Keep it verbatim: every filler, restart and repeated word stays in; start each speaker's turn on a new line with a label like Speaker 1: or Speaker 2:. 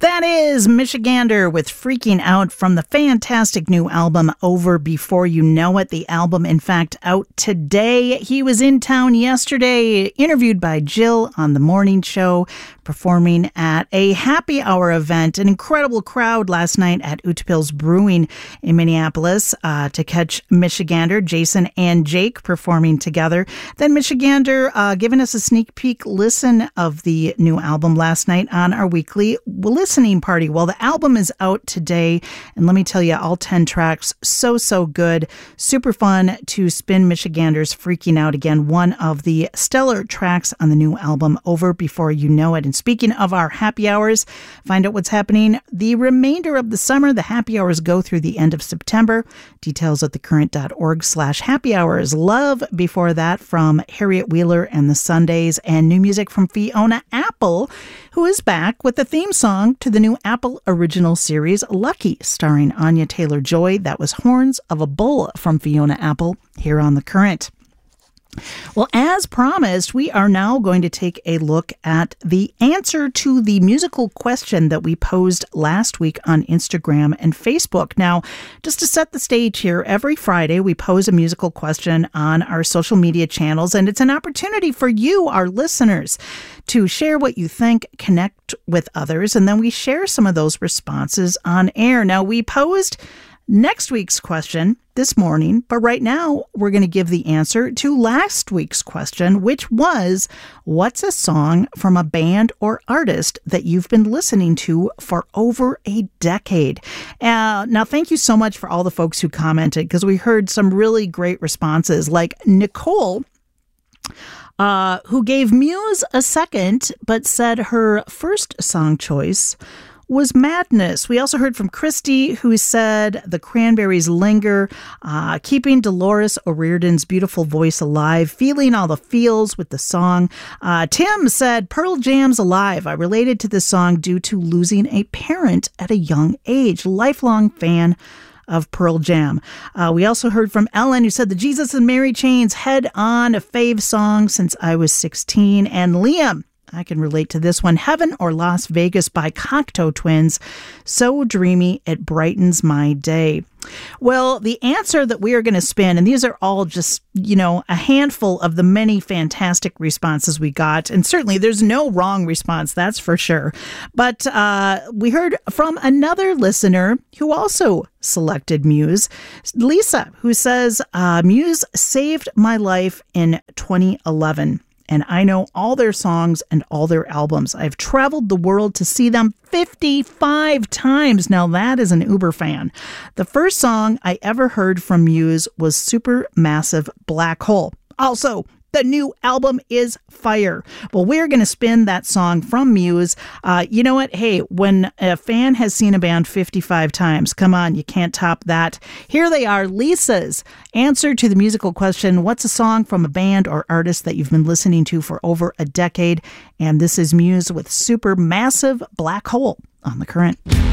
Speaker 1: That is Michigander with Freaking Out from the fantastic new album Over Before You Know It. The album, in fact, out today. He was in town yesterday, interviewed by Jill on The Morning Show, performing at a happy hour event. An incredible crowd last night at Utepils Brewing in Minneapolis uh, to catch Michigander, Jason and Jake performing together. Then Michigander uh, giving us a sneak peek listen of the new album last night on our weekly listening party. Well, the album is out today, and let me tell you, all ten tracks, so, so good. Super fun to spin Michigander's Freaking Out again, one of the stellar tracks on the new album Over Before You Know It. And speaking of our happy hours, find out what's happening the remainder of the summer. The happy hours go through the end of September. Details at thecurrent.org slash happy hours. Love before that from Harriet Wheeler and the Sundays, and new music from Fiona Apple, who is back with the theme song to the new Apple original series Lucky, starring Anya Taylor-Joy. That was Horns of a Bull from Fiona Apple here on The Current. Well, as promised, we are now going to take a look at the answer to the musical question that we posed last week on Instagram and Facebook. Now, just to set the stage here, every Friday we pose a musical question on our social media channels, and it's an opportunity for you, our listeners, to share what you think, connect with others, and then we share some of those responses on air. Now, we posed next week's question this morning, but right now we're going to give the answer to last week's question, which was, what's a song from a band or artist that you've been listening to for over a decade? Uh, now, thank you so much for all the folks who commented, because we heard some really great responses, like Nicole, uh, who gave Muse a second, but said her first song choice was Madness. We also heard from Christy, who said the Cranberries Linger, uh, keeping Dolores O'Riordan's beautiful voice alive, feeling all the feels with the song. Uh, Tim said Pearl Jam's Alive. I related to this song due to losing a parent at a young age. Lifelong fan of Pearl Jam. Uh, we also heard from Ellen, who said the Jesus and Mary Chain's Head On, a fave song since I was sixteen. And Liam, I can relate to this one. Heaven or Las Vegas by Cocteau Twins. So dreamy, it brightens my day. Well, the answer that we are going to spin, and these are all just, you know, a handful of the many fantastic responses we got. And certainly there's no wrong response, that's for sure. But uh, we heard from another listener who also selected Muse, Lisa, who says, uh, Muse saved my life in twenty eleven. And I know all their songs and all their albums. I've traveled the world to see them fifty-five times. Now that is an Uber fan. The first song I ever heard from Muse was Supermassive Black Hole. Also, the new album is fire. Well, we're going to spin that song from Muse. Uh, you know what? Hey, when a fan has seen a band fifty-five times, come on, you can't top that. Here they are, Lisa's answer to the musical question, what's a song from a band or artist that you've been listening to for over a decade? And this is Muse with Supermassive Black Hole on The Current.